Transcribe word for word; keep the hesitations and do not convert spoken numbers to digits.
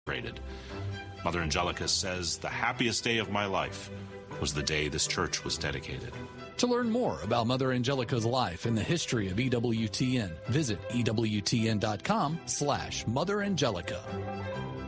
Mother Angelica says the happiest day of my life was the day this church was dedicated. To learn more about Mother Angelica's life and the history of E W T N, visit E W T N dot com slash Mother Angelica.